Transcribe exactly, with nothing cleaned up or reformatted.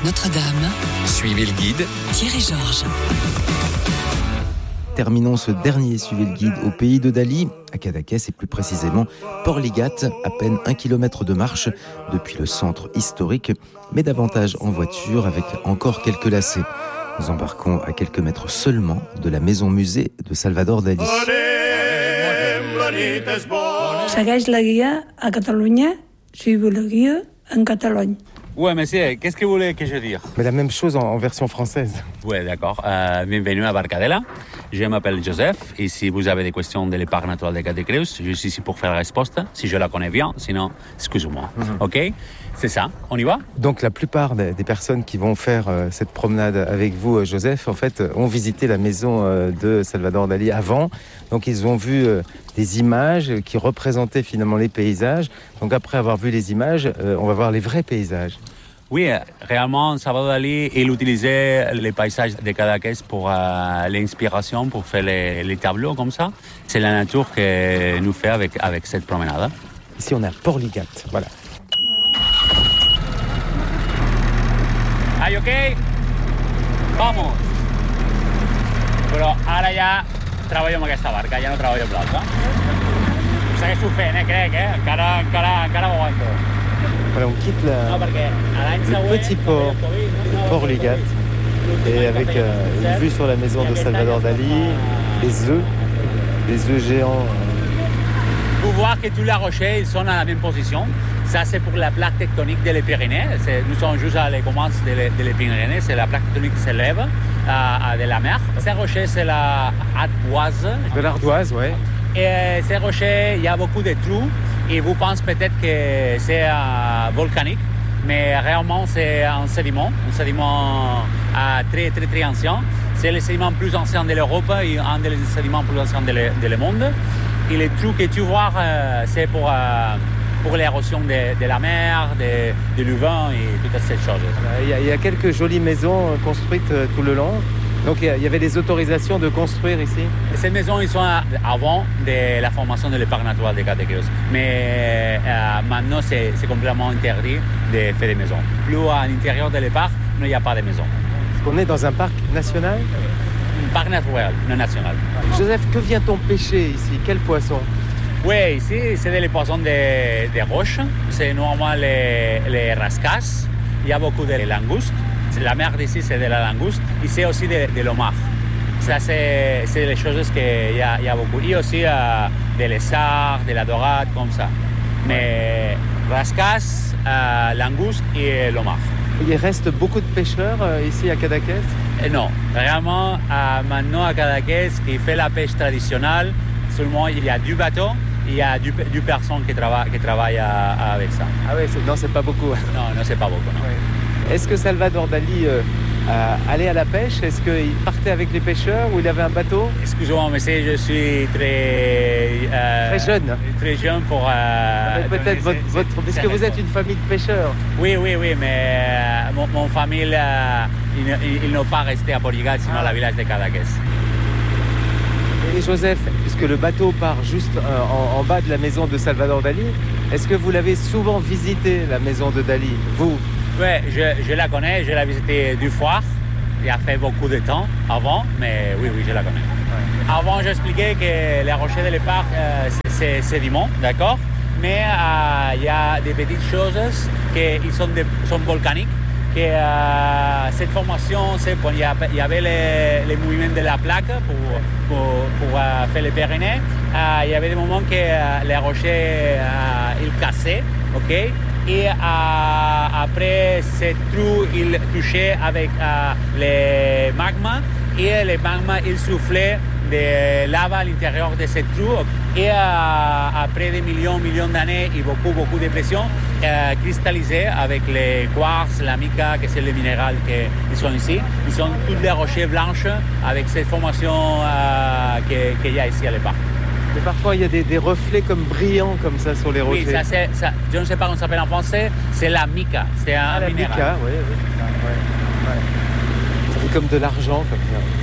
France Notre-Dame. Suivez le guide. Thierry Georges. Terminons ce dernier Suivez le guide au pays de Dali, à Cadaqués et plus précisément Port-Ligat, à peine un kilomètre de marche depuis le centre historique, mais davantage en voiture avec encore quelques lacets. Nous embarquons à quelques mètres seulement de la maison-musée de Salvador Dali. Segueix la guia a Catalunya, suivez la guia en Catalogne. Ouais, monsieur, qu'est-ce que vous voulez que je dise? Mais la même chose en, en version française. Ouais, d'accord. Euh, bienvenue à Barcadella. Je m'appelle Joseph et si vous avez des questions de l'épargne naturelle de Cadaqués, je suis ici pour faire la réponse, si je la connais bien, sinon, excusez-moi. Mm-hmm. OK? C'est ça, on y va? Donc la plupart des, des personnes qui vont faire euh, cette promenade avec vous, Joseph, en fait, ont visité la maison euh, de Salvador Dali avant. Donc ils ont vu euh, des images qui représentaient finalement les paysages. Donc après avoir vu les images, euh, on va voir les vrais paysages. Oui, réellement, Salvador Dali, il utilisait les paysages de Cadaqués pour euh, l'inspiration, pour faire les, les tableaux comme ça. C'est la nature que nous fait avec, avec cette promenade. Ici, on est à Port-Ligat, voilà. Are you okay? Vamos! Però ara ja treballo amb aquesta barca, ja no treballo amb l'altra. Ho segueixo fent, eh, crec, eh? Encara, encara, encara ho aguanto. Voilà, on quitte la, no, le petit port de Port-Ligat et avec euh, une vue sur la maison de Salvador Dali, les œufs, les œufs géants. Vous voyez que tous les rochers ils sont dans la même position. Ça, c'est pour la plaque tectonique des Pyrénées. C'est, nous sommes juste à la commence des de Pyrénées. C'est la plaque tectonique qui s'élève à, à de la mer. Ces rochers, c'est la ardoise. De l'ardoise, oui. Et ces rochers, il y a beaucoup de trous. Et vous pensez peut-être que c'est euh, volcanique, mais réellement c'est un sédiment, un sédiment euh, très très très ancien. C'est le sédiment plus ancien de l'Europe et un des sédiments plus anciens de, le, de le monde. Et les trous que tu vois, euh, c'est pour, euh, pour l'érosion de, de la mer, de, de l'uvin et toutes ces choses. Il y, a, il y a quelques jolies maisons construites tout le long. Donc il y avait des autorisations de construire ici? Ces maisons, ils sont avant de la formation de l'épargne naturelle de Cadaqués. Mais euh, maintenant, c'est, c'est complètement interdit de faire des maisons. Plus à l'intérieur de l'épargne, il n'y a pas de maisons. Est-ce qu'on est dans un parc national? Un parc naturel, non national. Joseph, que vient-on pêcher ici? Quel poisson? Oui, ici, c'est des poissons de, de roche. C'est normalement les, les rascas. Il y a beaucoup de langoustes. La mer d'ici, c'est de la langouste. Ici aussi de, de l'homard. Ça, c'est, c'est les choses qu'il y a, il y a beaucoup. Et aussi euh, des lézards, de la dorade, comme ça. Mais rascas, euh, langouste et l'homard. Il reste beaucoup de pêcheurs euh, ici à Cadaqués? Et non, vraiment, euh, maintenant à Cadaqués, qui fait la pêche traditionnelle, seulement il y a du bateau, il y a du, du personne qui travaille, qui travaille à, à avec ça. Ah oui, c'est, non, c'est pas beaucoup. Non, non, c'est pas beaucoup. Non. Ouais. Est-ce que Salvador Dali euh, allait à la pêche? Est-ce qu'il partait avec les pêcheurs ou il avait un bateau? Excusez-moi, monsieur, je suis très... Euh, très jeune. Très jeune pour... Euh, peut-être votre... votre puisque vous êtes une famille de pêcheurs. Oui, oui, oui, mais euh, mon, mon famille, euh, ils, ils n'ont pas resté à Port-Ligat, sinon ah. la village de Cadaqués. Et Joseph, puisque le bateau part juste euh, en, en bas de la maison de Salvador Dali, est-ce que vous l'avez souvent visité, la maison de Dali, vous? Oui, je, je la connais, je l'ai visitée deux fois. Il a fait beaucoup de temps avant, mais oui, oui, je la connais. Ouais. Avant, j'expliquais que les rochers de l'épargne, euh, c'est sédiment, d'accord? Mais euh, il y a des petites choses qui sont, de, sont volcaniques. Que, euh, cette formation, c'est quand il y avait les, les mouvements de la plaque pour, pour, pour euh, faire les Pyrénées. Euh, il y avait des moments que euh, les rochers euh, ils cassaient, ok? Et euh, après, ces trous, ils touchaient avec euh, les magmas et les magmas, ils soufflaient de lave à l'intérieur de ces trous. Et euh, après des millions, millions d'années et beaucoup, beaucoup de pression, euh, cristallisés avec les quartz, la mica, que c'est le minéral qui sont ici. Ils sont tous des rochers blanches avec cette formation euh, qu'il y a ici à l'époque. Mais parfois, il y a des, des reflets comme brillants comme ça sur les rochers. Oui, ça, c'est, ça, je ne sais pas comment ça s'appelle en français, c'est la mica, c'est un ah, la minéral. Mica, oui, oui. Ouais, ouais. Ça fait comme de l'argent, comme ça.